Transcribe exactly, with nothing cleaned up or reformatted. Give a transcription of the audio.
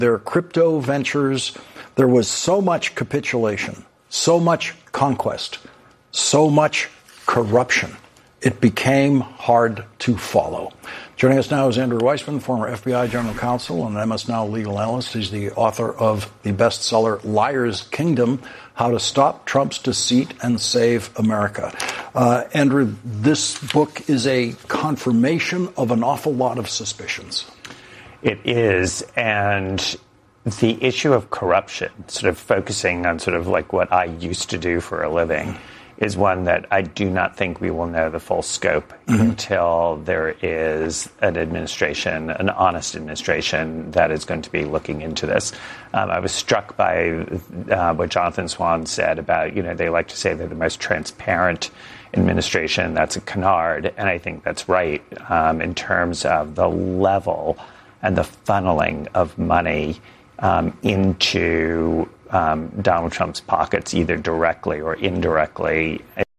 their crypto ventures. There was so much capitulation, so much conquest, so much corruption. It became hard to follow. Joining us now is Andrew Weissmann, former F B I general counsel and M S Now legal analyst. He's the author of the bestseller Liar's Kingdom, How to Stop Trump's Deceit and Save America. Uh, Andrew, this book is a confirmation of an awful lot of suspicions. It is, and the issue of corruption, sort of focusing on sort of like what I used to do for a living, is one that I do not think we will know the full scope mm-hmm. until there is an administration, an honest administration that is going to be looking into this. Um, I was struck by uh, what Jonathan Swan said about, you know, they like to say they're the most transparent administration. That's a canard, and I think that's right um, in terms of the level and the funneling of money um, into Um, Donald Trump's pockets, either directly or indirectly.